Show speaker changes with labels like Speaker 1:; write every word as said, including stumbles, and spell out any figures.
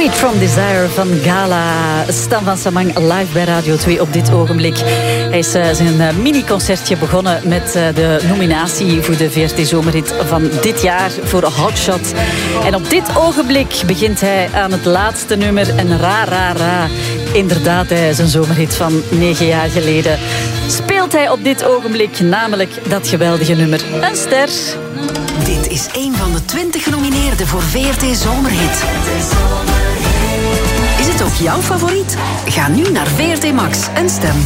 Speaker 1: Freed from Desire van Gala. Stan van Samang live bij Radio twee op dit ogenblik. Hij is uh, zijn uh, mini-concertje begonnen met uh, de nominatie voor de V R T-zomerhit van dit jaar voor Hotshot. En op dit ogenblik begint hij aan het laatste nummer. En ra, ra, ra. Inderdaad, hij is een zomerhit van negen jaar geleden. Speelt hij op dit ogenblik namelijk dat geweldige nummer Een Ster.
Speaker 2: Dit is een van de twintig genomineerden voor V R T Zomerhit. Is het ook jouw favoriet? Ga nu naar V R T Max en stem.